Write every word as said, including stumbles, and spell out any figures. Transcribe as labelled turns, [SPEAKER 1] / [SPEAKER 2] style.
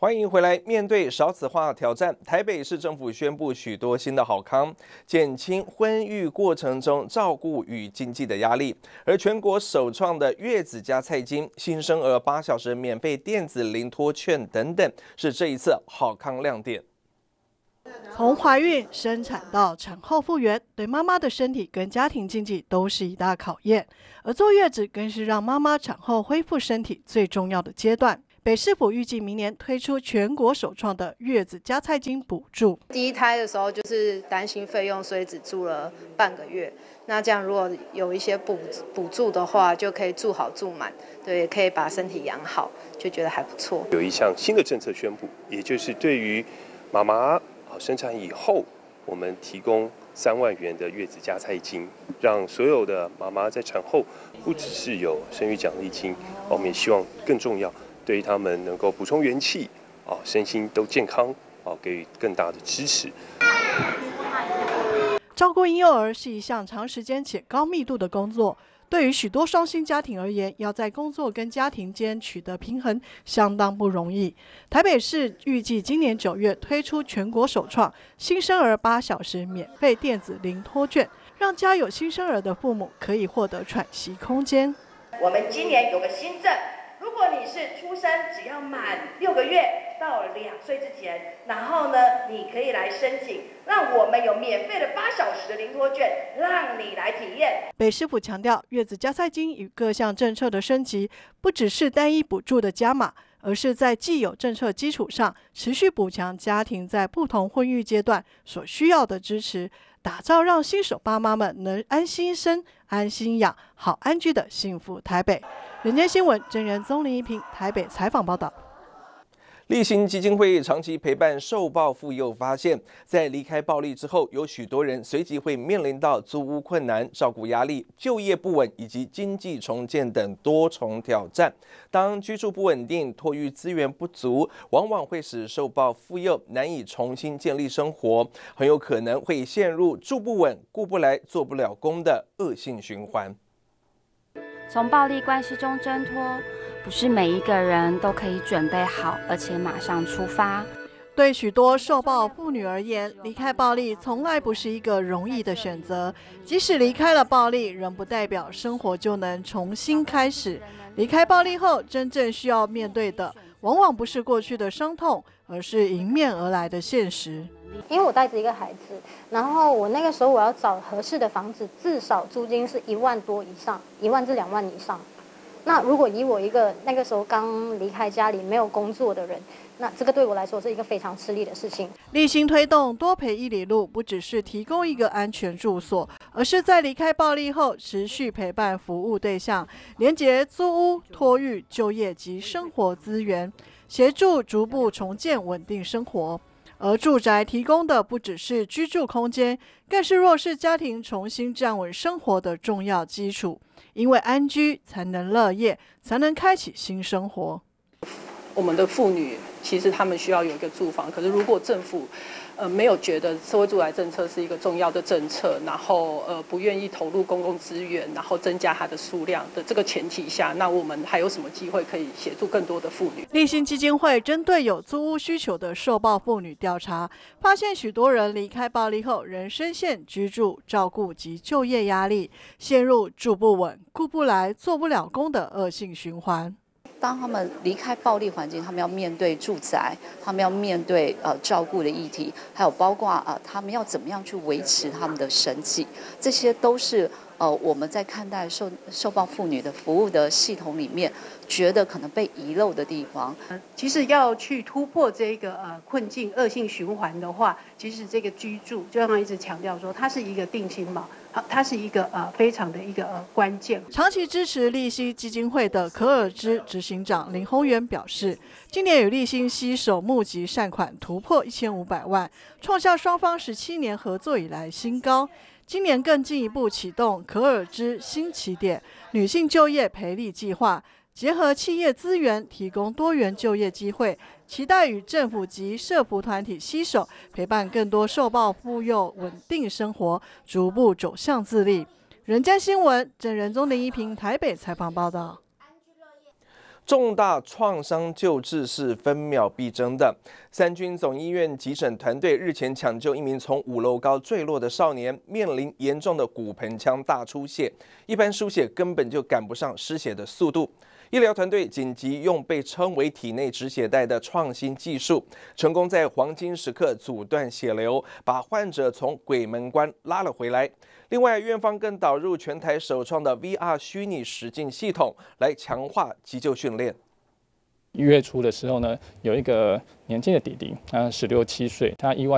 [SPEAKER 1] 欢迎回来。面对少子化挑战，台北市政府宣布许多新的好康，减轻婚育过程中照顾与经济的压力。而全国首创的月子加菜金、新生儿八小时免费电子零托券等等，是这一次好康亮点。
[SPEAKER 2] 从怀孕、生产到产后复原，对妈妈的身体跟家庭经济都是一大考验。而坐月子更是让妈妈产后恢复身体最重要的阶段。北市府预计明年推出全国首创的月子加菜金补助。
[SPEAKER 3] 第一胎的时候就是担心费用，所以只住了半个月。那这样如果有一些补补助的话，就可以住好住满，对，也可以把身体养好，就觉得还不错。
[SPEAKER 4] 有一项新的政策宣布，也就是对于妈妈生产以后，我们提供三万元的月子加菜金，让所有的妈妈在产后不只是有生育奖励金，我们也希望更重要。对于他们能够补充元气，啊，身心都健康，啊，给予更大的支持。
[SPEAKER 2] 照顾婴幼儿是一项长时间且高密度的工作，对于许多双薪家庭而言，要在工作跟家庭间取得平衡，相当不容易。台北市预计今年九月推出全国首创新生儿八小时免费电子零托券，让家有新生儿的父母可以获得喘息空间。
[SPEAKER 5] 我们今年有个新政。如果你是出生只要满六个月到两岁之前，然后呢，你可以来申请，让我们有免费的八小时的零托券，让你来体验。
[SPEAKER 2] 北市府强调，月子加菜金与各项政策的升级，不只是单一补助的加码，而是在既有政策基础上，持续补强家庭在不同婚育阶段所需要的支持，打造让新手爸妈们能安心生、安心养、好安居的幸福台北。人间新闻真人宗林一平台北采访报道。
[SPEAKER 1] 立新基金会长期陪伴受暴妇幼，发现，在离开暴力之后，有许多人随即会面临到租屋困难、照顾压力、就业不稳以及经济重建等多重挑战。当居住不稳定、托育资源不足，往往会使受暴妇幼难以重新建立生活，很有可能会陷入住不稳、顾不来、做不了工的恶性循环。
[SPEAKER 6] 从暴力关系中挣脱，不是每一个人都可以准备好，而且马上出发。
[SPEAKER 2] 对许多受暴妇女而言，离开暴力从来不是一个容易的选择。即使离开了暴力，仍不代表生活就能重新开始。离开暴力后，真正需要面对的，往往不是过去的伤痛，而是迎面而来的现实。
[SPEAKER 7] 因为我带着一个孩子，然后我那个时候我要找合适的房子，至少租金是一万多以上，一万至两万以上。那如果以我一个那个时候刚离开家里没有工作的人，那这个对我来说是一个非常吃力的事情。
[SPEAKER 2] 立新推动多陪一里路，不只是提供一个安全住所，而是在离开暴力后持续陪伴服务对象，连结租屋、托育、就业及生活资源，协助逐步重建稳定生活。而住宅提供的不只是居住空间，更是弱势家庭重新站稳生活的重要基础。因为安居才能乐业，才能开启新生活。
[SPEAKER 8] 我们的妇女其实她们需要有一个住房，可是如果政府呃没有觉得社会住宅政策是一个重要的政策，然后呃不愿意投入公共资源，然后增加它的数量的这个前提下，那我们还有什么机会可以协助更多的妇女？
[SPEAKER 2] 立新基金会针对有租屋需求的受暴妇女调查，发现许多人离开暴力后，仍深陷居住、照顾及就业压力，陷入住不稳、顾不来、做不了工的恶性循环。
[SPEAKER 9] 当他们离开暴力环境，他们要面对住宅，他们要面对呃照顾的议题，还有包括呃他们要怎么样去维持他们的生计，这些都是呃我们在看待受受暴妇女的服务的系统里面，觉得可能被遗漏的地方。
[SPEAKER 10] 其实要去突破这个呃困境恶性循环的话，其实这个居住，就像他一直强调说，它是一个定心锚。它是一个呃非常的一个呃关键。
[SPEAKER 2] 长期支持立新基金会的可尔芝执行长林宏源表示，今年与立新携手募集善款突破一千五百万，创下双方十七年合作以来新高。今年更进一步启动可尔芝新起点女性就业培力计划，结合企业资源，提供多元就业机会，期待与政府及社福团体携手，陪伴更多受暴妇幼稳定生活，逐步走向自立。人间新闻郑仁宗林一平台北采访报道。
[SPEAKER 1] 重大创伤救治是分秒必争的。三军总医院急诊团队日前抢救一名从五楼高坠落的少年，面临严重的骨盆腔大出血，一般输血根本就赶不上失血的速度。医疗团队紧急用被称为体内止血带的创新技术，成功在黄金时刻阻断血流，把患者从鬼门关拉了回来。另外，院方更导入全台首创的 V R 虚拟实境系统，来强化急救训练。
[SPEAKER 11] 一月初的时候呢，有一个年轻的弟弟，他十六七岁，他意外